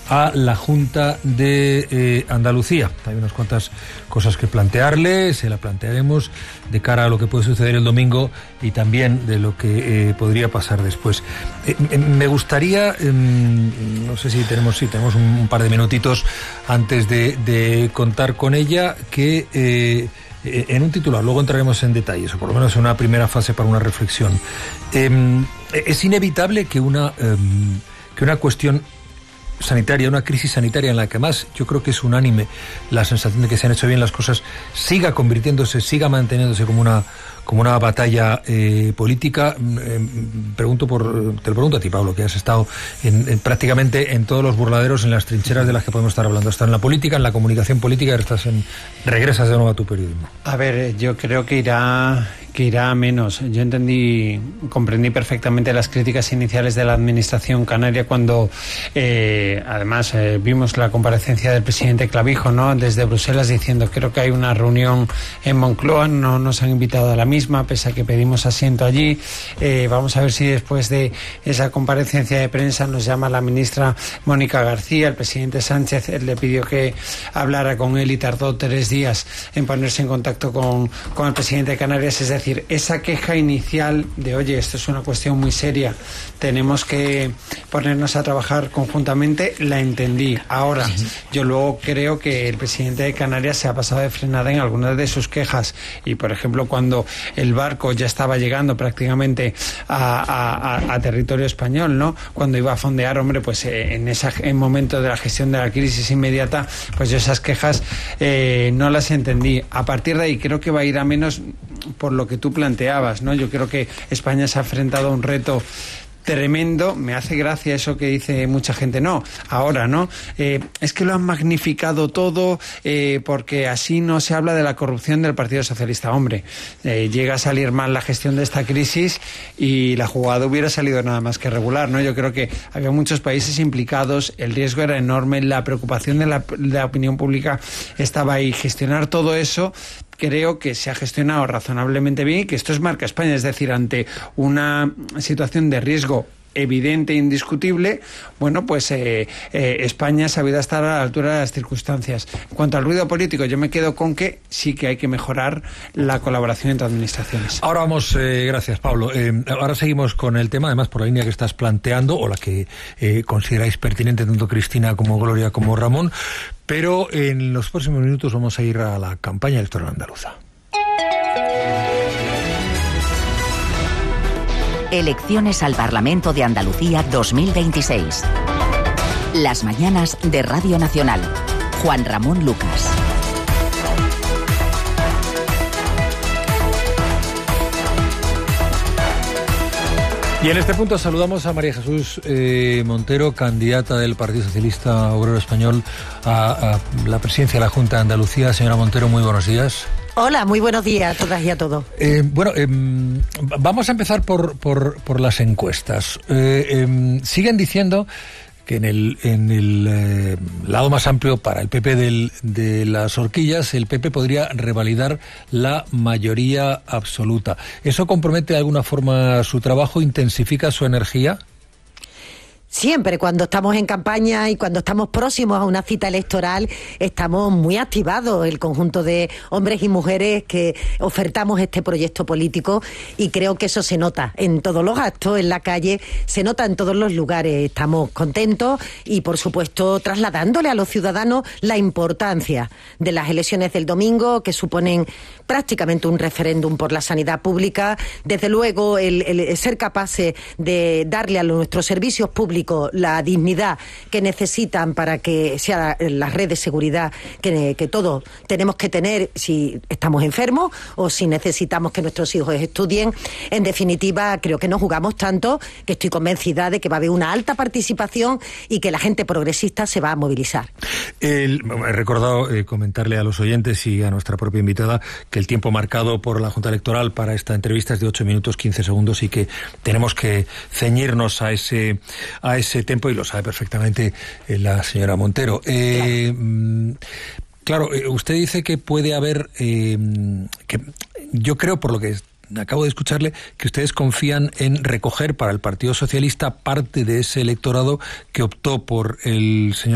a la Junta de Andalucía. Hay unas cuantas cosas que plantearle, se la plantearemos de cara a lo que puede suceder el domingo y también de lo que podría pasar después. Me gustaría, no sé si tenemos un par de minutitos antes de contar con ella, que en un titular, luego entraremos en detalles, o por lo menos en una primera fase para una reflexión. Es inevitable que una cuestión sanitaria, una crisis sanitaria en la que más yo creo que es unánime la sensación de que se han hecho bien las cosas, siga convirtiéndose, manteniéndose como una batalla política. Te lo pregunto a ti, Pablo, que has estado prácticamente en todos los burladeros, en las trincheras de las que podemos estar hablando. Estás en la política, en la comunicación política, y regresas de nuevo a tu periodismo. A ver, yo creo que irá a menos. Yo comprendí perfectamente las críticas iniciales de la administración canaria cuando además vimos la comparecencia del presidente Clavijo, ¿no?, desde Bruselas, diciendo: creo que hay una reunión en Moncloa, no nos han invitado a la misma, pese a que pedimos asiento allí. Vamos a ver si después de esa comparecencia de prensa nos llama la ministra Mónica García. El presidente Sánchez le pidió que hablara con él y tardó 3 días en ponerse en contacto con el presidente de Canarias. Es decir, esa queja inicial de: oye, esto es una cuestión muy seria, tenemos que ponernos a trabajar conjuntamente, la entendí. Ahora, yo luego creo que el presidente de Canarias se ha pasado de frenada en algunas de sus quejas, y por ejemplo, cuando el barco ya estaba llegando prácticamente a territorio español, ¿no?, cuando iba a fondear, hombre, pues en ese momento de la gestión de la crisis inmediata, pues yo esas quejas no las entendí. A partir de ahí creo que va a ir a menos por lo que tú planteabas, ¿no? Yo creo que España se ha enfrentado a un reto tremendo. Me hace gracia eso que dice mucha gente: no, ahora, ¿no? Es que lo han magnificado todo porque así no se habla de la corrupción del Partido Socialista. Hombre, llega a salir mal la gestión de esta crisis y la jugada hubiera salido nada más que regular, ¿no? Yo creo que había muchos países implicados, el riesgo era enorme, la preocupación de la opinión pública estaba ahí. Gestionar todo eso creo que se ha gestionado razonablemente bien, y que esto es marca España. Es decir, ante una situación de riesgo evidente e indiscutible, bueno, pues España ha sabido estar a la altura de las circunstancias. En cuanto al ruido político, yo me quedo con que sí que hay que mejorar la colaboración entre administraciones. Ahora vamos, gracias, Pablo. Ahora seguimos con el tema, además por la línea que estás planteando, o la que consideráis pertinente tanto Cristina como Gloria como Ramón, pero en los próximos minutos vamos a ir a la campaña electoral andaluza. Elecciones al Parlamento de Andalucía 2026. Las mañanas de Radio Nacional. Juan Ramón Lucas. Y en este punto saludamos a María Jesús Montero, candidata del Partido Socialista Obrero Español a la presidencia de la Junta de Andalucía. Señora Montero, muy buenos días. Hola, muy buenos días a todas y a todos. Vamos a empezar por las encuestas. Siguen diciendo que en el lado más amplio para el PP de las horquillas, el PP podría revalidar la mayoría absoluta. ¿Eso compromete de alguna forma su trabajo, intensifica su energía? Siempre, cuando estamos en campaña y cuando estamos próximos a una cita electoral, estamos muy activados, el conjunto de hombres y mujeres que ofertamos este proyecto político, y creo que eso se nota en todos los actos, en la calle, se nota en todos los lugares. Estamos contentos y, por supuesto, trasladándole a los ciudadanos la importancia de las elecciones del domingo, que suponen prácticamente un referéndum por la sanidad pública. Desde luego, el ser capaces de darle a nuestros servicios públicos la dignidad que necesitan para que sea la red de seguridad que todos tenemos que tener si estamos enfermos o si necesitamos que nuestros hijos estudien. En definitiva, creo que no jugamos tanto, que estoy convencida de que va a haber una alta participación y que la gente progresista se va a movilizar. He recordado comentarle a los oyentes y a nuestra propia invitada que el tiempo marcado por la Junta Electoral para esta entrevista es de 8 minutos 15 segundos y que tenemos que ceñirnos a ese tiempo, y lo sabe perfectamente la señora Montero. Claro, usted dice que puede haber, que yo creo, por lo que acabo de escucharle, que ustedes confían en recoger para el Partido Socialista parte de ese electorado que optó por el señor